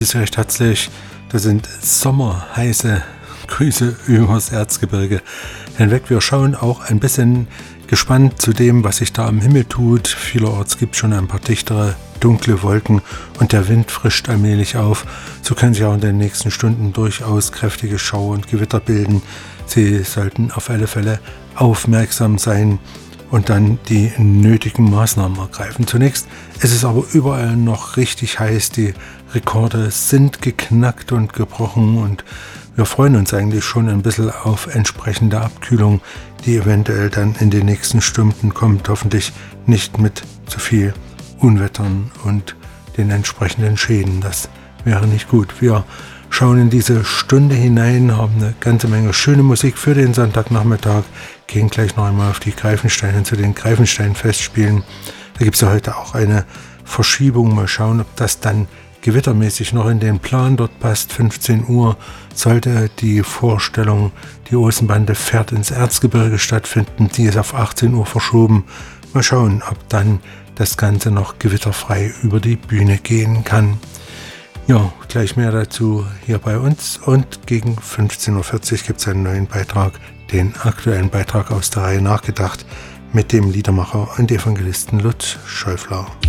Ist recht herzlich. Das sind sommerheiße Grüße übers Erzgebirge hinweg. Wir schauen auch ein bisschen gespannt zu dem, was sich da am Himmel tut. Vielerorts gibt es schon ein paar dichtere, dunkle Wolken und der Wind frischt allmählich auf. So können sich auch in den nächsten Stunden durchaus kräftige Schauer und Gewitter bilden. Sie sollten auf alle Fälle aufmerksam sein und dann die nötigen Maßnahmen ergreifen. Zunächst ist es aber überall noch richtig heiß. Die Rekorde sind geknackt und gebrochen und wir freuen uns eigentlich schon ein bisschen auf entsprechende Abkühlung, die eventuell dann in den nächsten Stunden kommt. Hoffentlich nicht mit zu viel Unwettern und den entsprechenden Schäden. Das wäre nicht gut. Wir schauen in diese Stunde hinein, haben eine ganze Menge schöne Musik für den Sonntagnachmittag, gehen gleich noch einmal auf die Greifensteine zu den Greifenstein-Festspielen. Da gibt es ja heute auch eine Verschiebung. Mal schauen, ob das dann gewittermäßig noch in den Plan dort passt. 15 Uhr sollte die Vorstellung, die Osenbande fährt ins Erzgebirge stattfinden. Die ist auf 18 Uhr verschoben. Mal schauen, ob dann das Ganze noch gewitterfrei über die Bühne gehen kann. Ja, gleich mehr dazu hier bei uns und gegen 15.40 Uhr gibt es einen neuen Beitrag, den aktuellen Beitrag aus der Reihe Nachgedacht mit dem Liedermacher und Evangelisten Lutz Schäufler.